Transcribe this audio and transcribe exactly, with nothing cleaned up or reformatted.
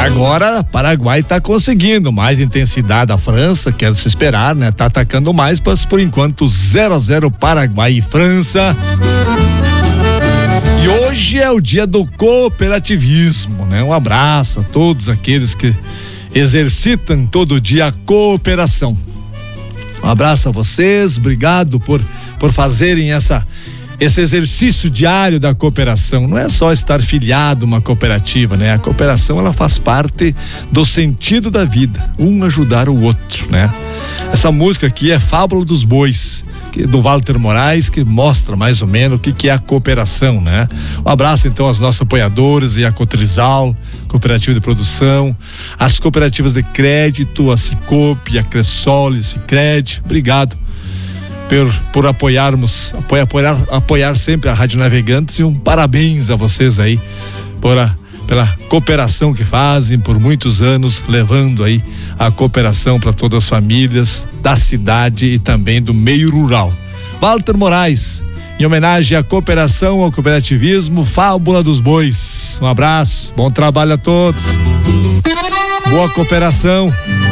agora Paraguai tá conseguindo mais intensidade. A França, quero se esperar, né? Tá atacando mais, mas por enquanto zero a zero Paraguai e França. E hoje é o dia do cooperativismo, né? Um abraço a todos aqueles que exercitam todo dia a cooperação. Um abraço a vocês, obrigado por, por fazerem essa, esse exercício diário da cooperação. Não é só estar filiado a uma cooperativa, né? A cooperação, ela faz parte do sentido da vida, um ajudar o outro, né? Essa música aqui é Fábula dos Bois, que, do Walter Moraes, que mostra mais ou menos o que, que é a cooperação, né? Um abraço então aos nossos apoiadores e a Cotrizal, cooperativa de produção, as cooperativas de crédito, a Cicobi, a Cressol, a Sicredi, obrigado por, por apoiarmos, apoiar, apoiar, apoiar sempre a Rádio Navegantes, e um parabéns a vocês aí por a pela cooperação que fazem por muitos anos, levando aí a cooperação para todas as famílias da cidade e também do meio rural. Walter Moraes, em homenagem à cooperação, ao cooperativismo, Fábula dos Bois. Um abraço, bom trabalho a todos. Boa cooperação.